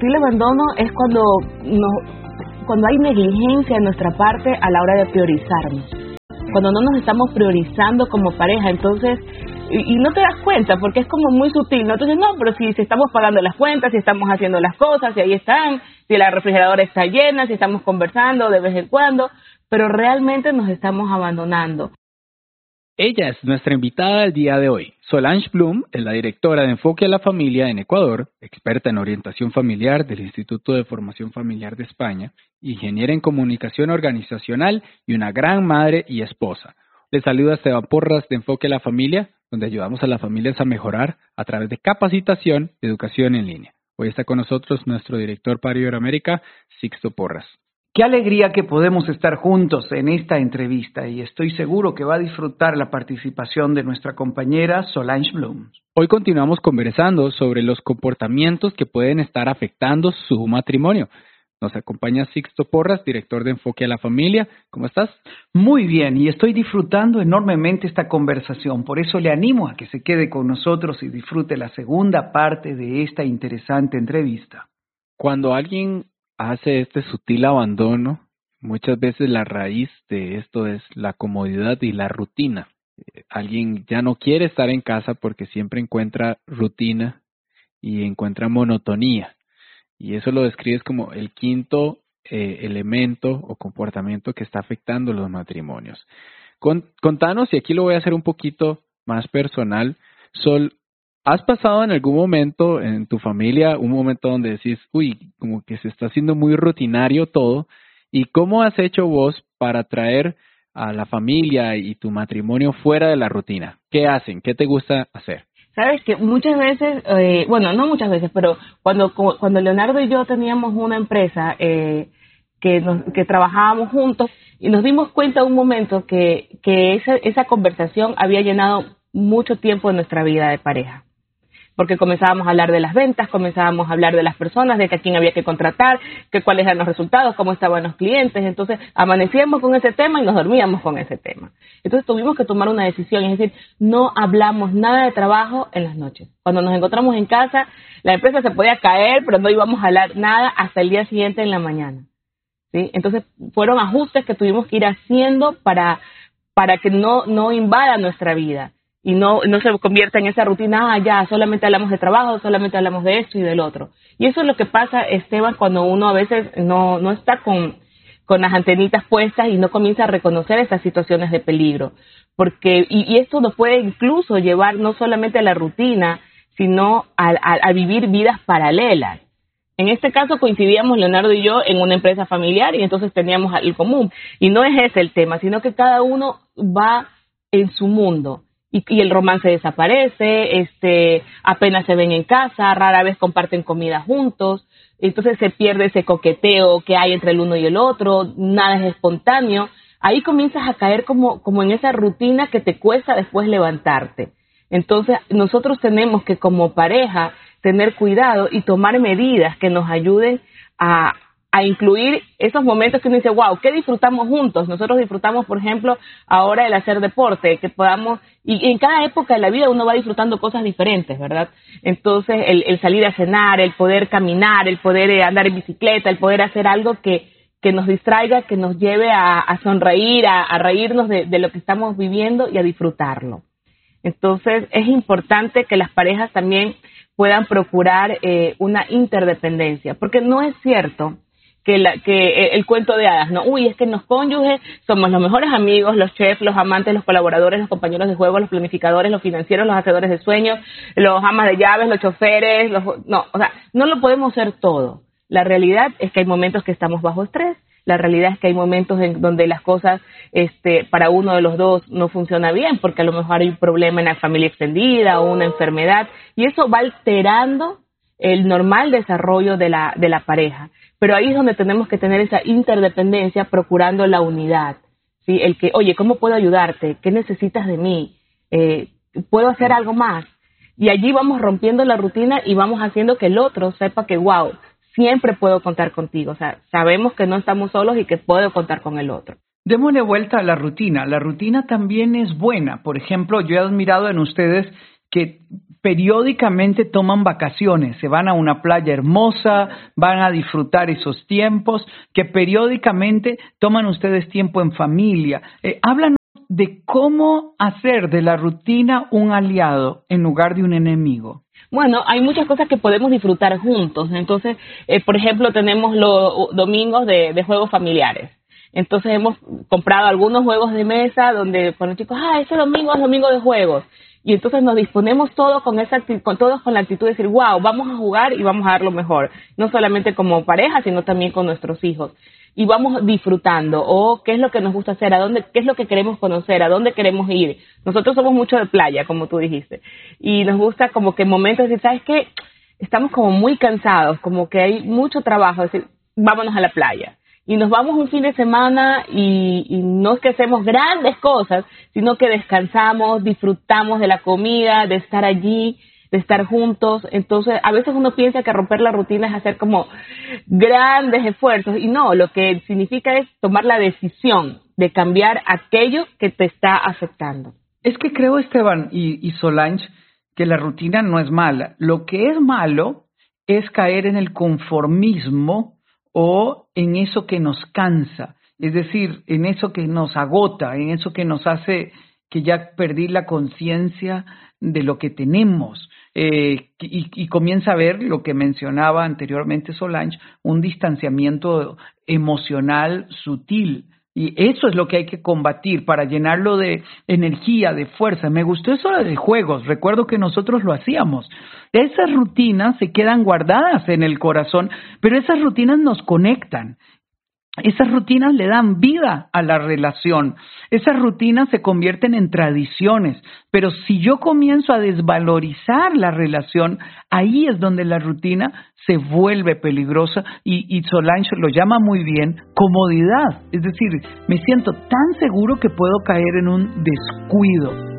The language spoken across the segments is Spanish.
posible abandono es cuando hay negligencia de nuestra parte a la hora de priorizarnos. Cuando no nos estamos priorizando como pareja, entonces, y no te das cuenta porque es como muy sutil, ¿no? Entonces, no, pero si estamos pagando las cuentas, si estamos haciendo las cosas, si ahí están, si la refrigeradora está llena, si estamos conversando de vez en cuando, pero realmente nos estamos abandonando. Ella es nuestra invitada del día de hoy. Solange Bloom es la directora de Enfoque a la Familia en Ecuador, experta en orientación familiar del Instituto de Formación Familiar de España, ingeniera en comunicación organizacional y una gran madre y esposa. Les saluda Esteban Porras de Enfoque a la Familia, donde ayudamos a las familias a mejorar a través de capacitación y educación en línea. Hoy está con nosotros nuestro director para Iberoamérica, Sixto Porras. Qué alegría que podemos estar juntos en esta entrevista y estoy seguro que va a disfrutar la participación de nuestra compañera Solange Bloom. Hoy continuamos conversando sobre los comportamientos que pueden estar afectando su matrimonio. Nos acompaña Sixto Porras, director de Enfoque a la Familia. ¿Cómo estás? Muy bien, y estoy disfrutando enormemente esta conversación. Por eso le animo a que se quede con nosotros y disfrute la segunda parte de esta interesante entrevista. Cuando alguien hace este sutil abandono, muchas veces la raíz de esto es la comodidad y la rutina. Alguien ya no quiere estar en casa porque siempre encuentra rutina y encuentra monotonía. Y eso lo describes como el quinto elemento o comportamiento que está afectando los matrimonios. Contanos, y aquí lo voy a hacer un poquito más personal, Sol, ¿has pasado en algún momento en tu familia un momento donde decís, uy, como que se está haciendo muy rutinario todo? ¿Y cómo has hecho vos para traer a la familia y tu matrimonio fuera de la rutina? ¿Qué hacen? ¿Qué te gusta hacer? Sabes que muchas veces, no muchas veces, pero cuando Leonardo y yo teníamos una empresa que trabajábamos juntos y nos dimos cuenta un momento que esa conversación había llenado mucho tiempo de nuestra vida de pareja. Porque comenzábamos a hablar de las ventas, comenzábamos a hablar de las personas, de que a quién había que contratar, que cuáles eran los resultados, cómo estaban los clientes. Entonces, amanecíamos con ese tema y nos dormíamos con ese tema. Entonces, tuvimos que tomar una decisión, es decir, no hablamos nada de trabajo en las noches. Cuando nos encontramos en casa, la empresa se podía caer, pero no íbamos a hablar nada hasta el día siguiente en la mañana, ¿sí? Entonces, fueron ajustes que tuvimos que ir haciendo para que no invada nuestra vida. Y no se convierta en esa rutina, ya, solamente hablamos de trabajo, solamente hablamos de esto y del otro. Y eso es lo que pasa, Esteban, cuando uno a veces no está con las antenitas puestas y no comienza a reconocer estas situaciones de peligro. Porque, y esto nos puede incluso llevar no solamente a la rutina, sino a vivir vidas paralelas. En este caso coincidíamos Leonardo y yo en una empresa familiar y entonces teníamos algo común. Y no es ese el tema, sino que cada uno va en su mundo. Y el romance desaparece, apenas se ven en casa, rara vez comparten comida juntos, entonces se pierde ese coqueteo que hay entre el uno y el otro, nada es espontáneo. Ahí comienzas a caer como en esa rutina que te cuesta después levantarte. Entonces nosotros tenemos que como pareja tener cuidado y tomar medidas que nos ayuden a incluir esos momentos que uno dice, wow, ¿qué disfrutamos juntos? Nosotros disfrutamos, por ejemplo, ahora el hacer deporte, que podamos, y en cada época de la vida uno va disfrutando cosas diferentes, ¿verdad? Entonces, el salir a cenar, el poder caminar, el poder andar en bicicleta, el poder hacer algo que nos distraiga, que nos lleve a sonreír, a reírnos de lo que estamos viviendo y a disfrutarlo. Entonces, es importante que las parejas también puedan procurar una interdependencia, porque no es cierto que el cuento de hadas, ¿no? Uy, es que los cónyuges somos los mejores amigos, los chefs, los amantes, los colaboradores, los compañeros de juego, los planificadores, los financieros, los hacedores de sueños, los amas de llaves, los choferes, no lo podemos ser todo. La realidad es que hay momentos que estamos bajo estrés, la realidad es que hay momentos en donde las cosas para uno de los dos no funciona bien, porque a lo mejor hay un problema en la familia extendida o una enfermedad, y eso va alterando el normal desarrollo de la pareja. Pero ahí es donde tenemos que tener esa interdependencia procurando la unidad, ¿sí? El que, oye, ¿cómo puedo ayudarte? ¿Qué necesitas de mí? ¿Puedo hacer algo más? Y allí vamos rompiendo la rutina y vamos haciendo que el otro sepa que, wow, siempre puedo contar contigo. O sea, sabemos que no estamos solos y que puedo contar con el otro. Démosle vuelta a la rutina. La rutina también es buena. Por ejemplo, yo he admirado en ustedes que periódicamente toman vacaciones, se van a una playa hermosa, van a disfrutar esos tiempos, que periódicamente toman ustedes tiempo en familia. Háblanos de cómo hacer de la rutina un aliado en lugar de un enemigo. Bueno, hay muchas cosas que podemos disfrutar juntos. Entonces, por ejemplo, tenemos los domingos de juegos familiares. Entonces hemos comprado algunos juegos de mesa donde con los chicos, ese domingo es domingo de juegos. Y entonces nos disponemos todos todos con la actitud de decir, wow, vamos a jugar y vamos a dar lo mejor. No solamente como pareja, sino también con nuestros hijos. Y vamos disfrutando, qué es lo que nos gusta hacer, qué es lo que queremos conocer, a dónde queremos ir. Nosotros somos mucho de playa, como tú dijiste. Y nos gusta como que en momentos de decir, ¿sabes qué? Estamos como muy cansados, como que hay mucho trabajo, decir, vámonos a la playa. Y nos vamos un fin de semana y no es que hacemos grandes cosas, sino que descansamos, disfrutamos de la comida, de estar allí, de estar juntos. Entonces, a veces uno piensa que romper la rutina es hacer como grandes esfuerzos. Y no, lo que significa es tomar la decisión de cambiar aquello que te está afectando. Es que creo, Esteban y Solange, que la rutina no es mala. Lo que es malo es caer en el conformismo o en eso que nos cansa, es decir, en eso que nos agota, en eso que nos hace que ya perdí la conciencia de lo que tenemos, y comienza a ver lo que mencionaba anteriormente Solange, un distanciamiento emocional sutil. Y eso es lo que hay que combatir para llenarlo de energía, de fuerza. Me gustó eso de juegos, recuerdo que nosotros lo hacíamos. Esas rutinas se quedan guardadas en el corazón, pero esas rutinas nos conectan. Esas rutinas le dan vida a la relación. Esas rutinas se convierten en tradiciones. Pero si yo comienzo a desvalorizar la relación, ahí es donde la rutina se vuelve peligrosa y Solange lo llama muy bien, comodidad. Es decir, me siento tan seguro que puedo caer en un descuido.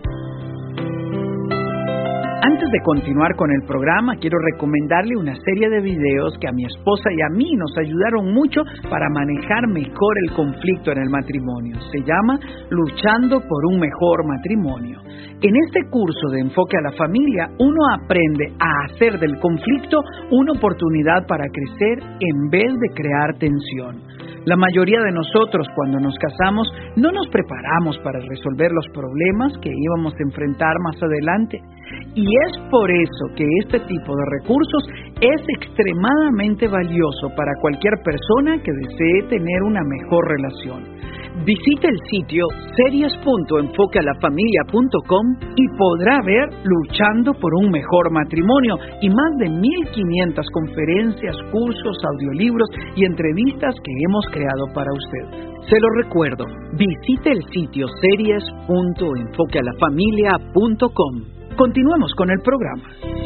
Antes de continuar con el programa, quiero recomendarle una serie de videos que a mi esposa y a mí nos ayudaron mucho para manejar mejor el conflicto en el matrimonio. Se llama Luchando por un mejor matrimonio. En este curso de enfoque a la familia, uno aprende a hacer del conflicto una oportunidad para crecer en vez de crear tensión. La mayoría de nosotros, cuando nos casamos, no nos preparamos para resolver los problemas que íbamos a enfrentar más adelante. Y es por eso que este tipo de recursos es extremadamente valioso para cualquier persona que desee tener una mejor relación. Visite el sitio series.enfoquealafamilia.com y podrá ver Luchando por un mejor matrimonio y más de 1,500 conferencias, cursos, audiolibros y entrevistas que hemos creado para usted. Se lo recuerdo, visite el sitio series.enfoquealafamilia.com. Continuemos con el programa.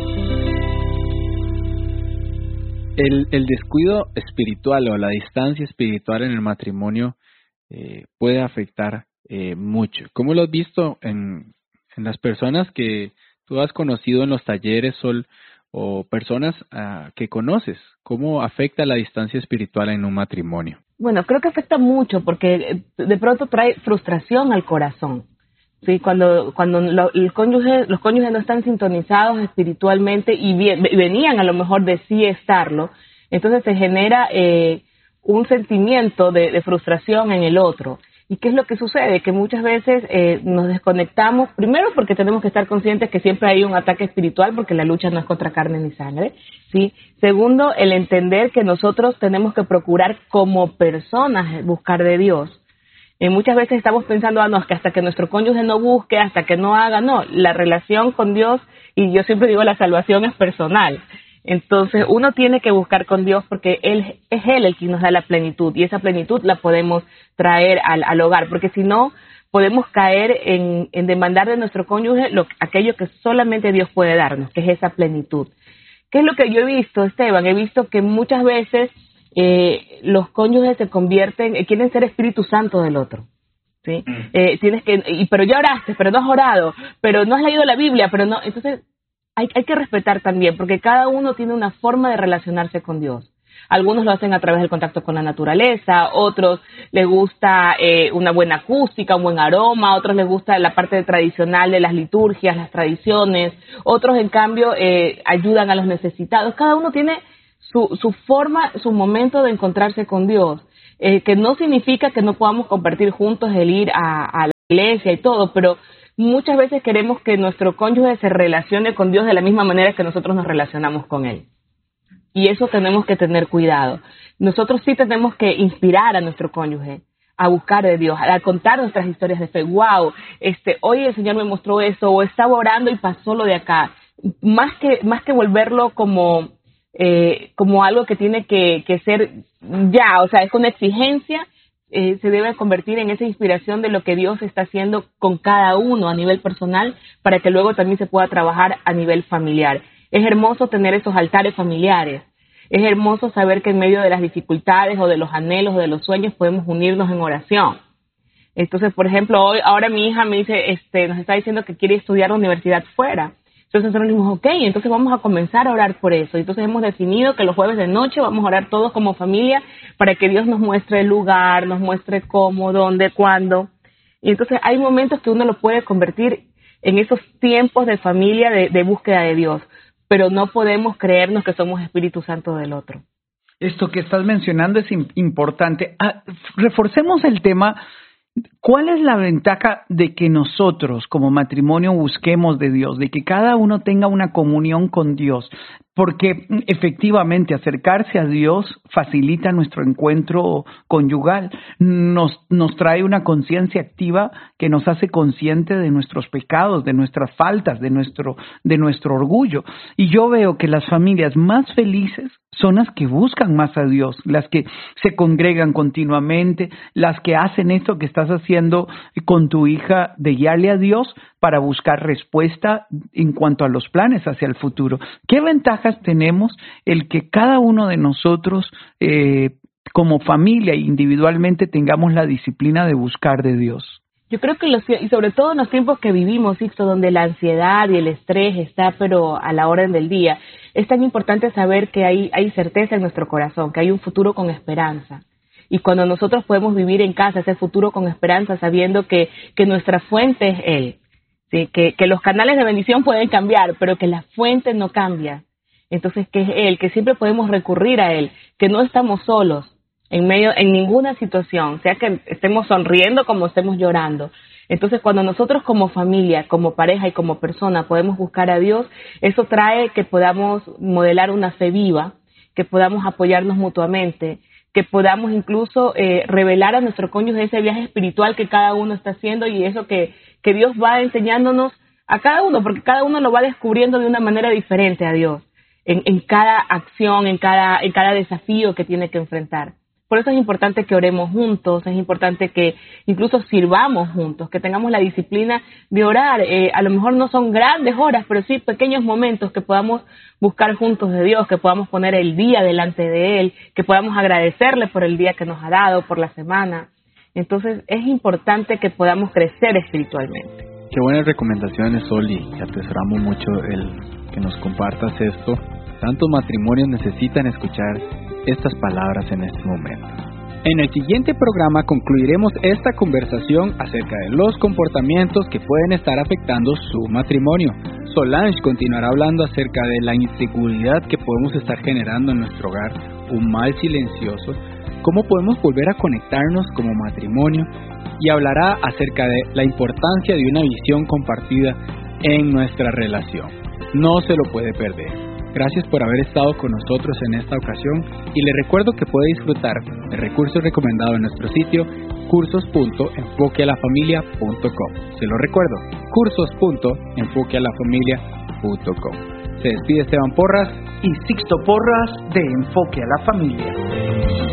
El descuido espiritual o la distancia espiritual en el matrimonio puede afectar mucho. ¿Cómo lo has visto en las personas que tú has conocido en los talleres o personas que conoces? ¿Cómo afecta la distancia espiritual en un matrimonio? Bueno, creo que afecta mucho porque de pronto trae frustración al corazón. Sí, cuando los cónyuges no están sintonizados espiritualmente y venían a lo mejor de sí estarlo, entonces se genera un sentimiento de frustración en el otro. ¿Y qué es lo que sucede? Que muchas veces nos desconectamos, primero porque tenemos que estar conscientes que siempre hay un ataque espiritual porque la lucha no es contra carne ni sangre, ¿sí? Segundo, el entender que nosotros tenemos que procurar como personas buscar de Dios. Muchas veces estamos pensando, no, es que hasta que nuestro cónyuge no busque, hasta que no haga, no, la relación con Dios, y yo siempre digo, la salvación es personal. Entonces, uno tiene que buscar con Dios porque Él es Él el que nos da la plenitud, y esa plenitud la podemos traer al hogar, porque si no, podemos caer en demandar de nuestro cónyuge aquello que solamente Dios puede darnos, que es esa plenitud. ¿Qué es lo que yo he visto, Esteban? He visto que muchas veces los cónyuges se convierten, quieren ser Espíritu Santo del otro, ¿sí? Pero ya oraste, pero no has orado, pero no has leído la Biblia, pero no. Entonces hay que respetar también, porque cada uno tiene una forma de relacionarse con Dios. Algunos lo hacen a través del contacto con la naturaleza, otros les gusta una buena acústica, un buen aroma, otros les gusta la parte tradicional de las liturgias, las tradiciones, otros en cambio ayudan a los necesitados. Cada uno tiene su forma, su momento de encontrarse con Dios, que no significa que no podamos compartir juntos el ir a la iglesia y todo, pero muchas veces queremos que nuestro cónyuge se relacione con Dios de la misma manera que nosotros nos relacionamos con Él. Y eso tenemos que tener cuidado. Nosotros sí tenemos que inspirar a nuestro cónyuge a buscar de Dios, a contar nuestras historias de fe. Wow, hoy el Señor me mostró eso, o estaba orando y pasó lo de acá. Más que volverlo como algo que tiene que ser ya, o sea, es una exigencia, se debe convertir en esa inspiración de lo que Dios está haciendo con cada uno a nivel personal, para que luego también se pueda trabajar a nivel familiar. Es hermoso tener esos altares familiares. Es hermoso saber que en medio de las dificultades o de los anhelos o de los sueños podemos unirnos en oración. Entonces, por ejemplo, ahora mi hija me dice, nos está diciendo que quiere estudiar la universidad fuera. Entonces nosotros dijimos, ok, entonces vamos a comenzar a orar por eso. Entonces hemos definido que los jueves de noche vamos a orar todos como familia para que Dios nos muestre el lugar, nos muestre cómo, dónde, cuándo. Y entonces hay momentos que uno lo puede convertir en esos tiempos de familia de búsqueda de Dios, pero no podemos creernos que somos Espíritu Santo del otro. Esto que estás mencionando es importante. Reforcemos el tema. ¿Cuál es la ventaja de que nosotros como matrimonio busquemos de Dios, de que cada uno tenga una comunión con Dios? Porque efectivamente acercarse a Dios facilita nuestro encuentro conyugal, nos trae una conciencia activa que nos hace consciente de nuestros pecados, de nuestras faltas, de nuestro orgullo. Y yo veo que las familias más felices son las que buscan más a Dios, las que se congregan continuamente, las que hacen esto que estás haciendo con tu hija, de guiarle a Dios para buscar respuesta en cuanto a los planes hacia el futuro. ¿Qué ventajas tenemos el que cada uno de nosotros como familia e individualmente tengamos la disciplina de buscar de Dios? Yo creo que y sobre todo en los tiempos que vivimos, Sixto, donde la ansiedad y el estrés está pero a la orden del día, es tan importante saber que hay certeza en nuestro corazón, que hay un futuro con esperanza. Y cuando nosotros podemos vivir en casa ese futuro con esperanza, sabiendo que nuestra fuente es Él, ¿sí? Que los canales de bendición pueden cambiar, pero que la fuente no cambia. Entonces, que es Él, que siempre podemos recurrir a Él, que no estamos solos en ninguna situación, sea que estemos sonriendo como estemos llorando. Entonces, cuando nosotros como familia, como pareja y como persona podemos buscar a Dios, eso trae que podamos modelar una fe viva, que podamos apoyarnos mutuamente, que podamos incluso revelar a nuestro cónyuge ese viaje espiritual que cada uno está haciendo, y eso que Dios va enseñándonos a cada uno, porque cada uno lo va descubriendo de una manera diferente a Dios, en cada acción, en cada desafío que tiene que enfrentar. Por eso es importante que oremos juntos, es importante que incluso sirvamos juntos, que tengamos la disciplina de orar. A lo mejor no son grandes horas, pero sí pequeños momentos que podamos buscar juntos de Dios, que podamos poner el día delante de Él, que podamos agradecerle por el día que nos ha dado, por la semana. Entonces es importante que podamos crecer espiritualmente. Qué buenas recomendaciones, Oli. Te atesoramos mucho el que nos compartas esto. Tantos matrimonios necesitan escuchar estas palabras en este momento. En el siguiente programa concluiremos esta conversación acerca de los comportamientos que pueden estar afectando su matrimonio. Solange continuará hablando acerca de la inseguridad que podemos estar generando en nuestro hogar, un mal silencioso, cómo podemos volver a conectarnos como matrimonio, y hablará acerca de la importancia de una visión compartida en nuestra relación. No se lo puede perder. Gracias por haber estado con nosotros en esta ocasión, y le recuerdo que puede disfrutar de recursos recomendados en nuestro sitio cursos.enfoquealafamilia.com. Se lo recuerdo, cursos.enfoquealafamilia.com. Se despide Esteban Porras y Sixto Porras de Enfoque a la Familia.